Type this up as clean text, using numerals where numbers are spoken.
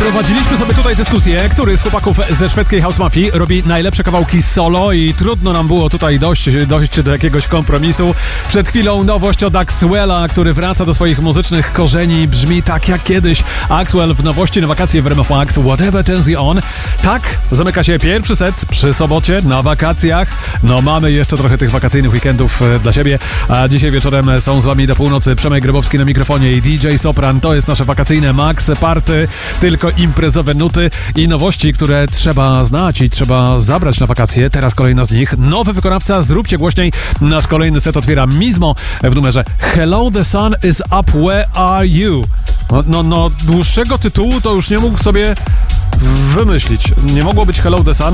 Prowadziliśmy sobie tutaj dyskusję, który z chłopaków ze szwedzkiej House Mafii robi najlepsze kawałki solo i trudno nam było tutaj dojść do jakiegoś kompromisu. Przed chwilą nowość od Axwella, który wraca do swoich muzycznych korzeni, brzmi tak jak kiedyś. Axwell w nowości na wakacje w RMF Max, Whatever Turns You On. Tak, zamyka się pierwszy set przy sobocie na wakacjach. No mamy jeszcze trochę tych wakacyjnych weekendów dla siebie, a dzisiaj wieczorem są z wami do północy Przemek Grybowski na mikrofonie i DJ Sopran. To jest nasze wakacyjne Max Party, tylko imprezowe nuty i nowości, które trzeba znać i trzeba zabrać na wakacje. Teraz kolejna z nich. Nowy wykonawca, zróbcie głośniej. Nasz kolejny set otwiera Mizmo w numerze Hello, the sun is up, where are you? No, dłuższego tytułu to już nie mógł sobie wymyślić. Nie mogło być Hello, the sun.